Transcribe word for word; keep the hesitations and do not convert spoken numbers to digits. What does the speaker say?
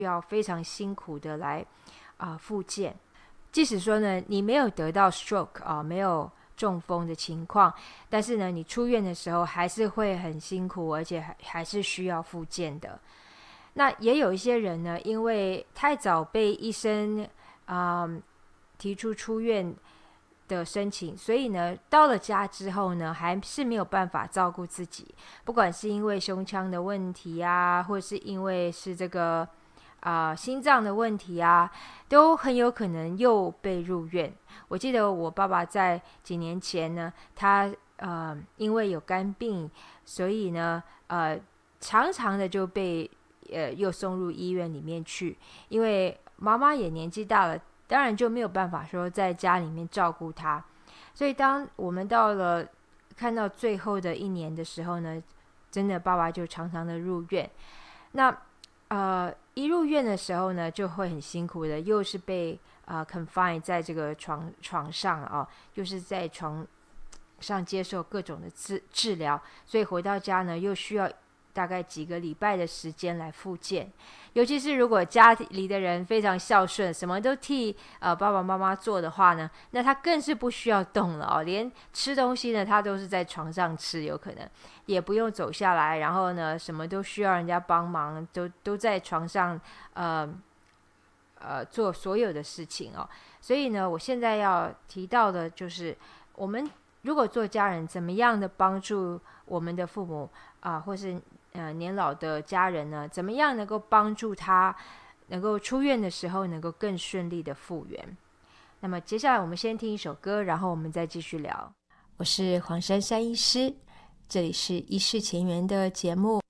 要非常辛苦的来啊、呃、复健。即使说呢你没有得到 stroke 啊、呃，没有中风的情况，但是呢你出院的时候还是会很辛苦，而且还还是需要复健的。那也有一些人呢，因为太早被医生啊、呃、提出出院的申请，所以呢到了家之后呢还是没有办法照顾自己，不管是因为胸腔的问题啊，或是因为是这个啊、呃、心脏的问题啊，都很有可能又被入院。我记得我爸爸在几年前呢，他呃因为有肝病，所以呢呃常常的就被呃又送入医院里面去，因为妈妈也年纪大了，当然就没有办法说在家里面照顾他。所以当我们到了看到最后的一年的时候呢，真的爸爸就常常的入院。那呃一入院的时候呢就会很辛苦的，又是被呃 confine 在这个床床上啊，就是在床上接受各种的治治疗，所以回到家呢又需要大概几个礼拜的时间来复健。尤其是如果家里的人非常孝顺，什么都替呃爸爸妈妈做的话呢，那他更是不需要动了哦，连吃东西呢他都是在床上吃，有可能也不用走下来，然后呢什么都需要人家帮忙，都都在床上呃呃做所有的事情哦。所以呢我现在要提到的就是我们如果做家人怎么样的帮助我们的父母啊、呃，或是呃年老的家人呢，怎么样能够帮助他能够出院的时候能够更顺利的复原。那么接下来我们先听一首歌，然后我们再继续聊。我是黄珊珊医师，这里是医事前缘的节目。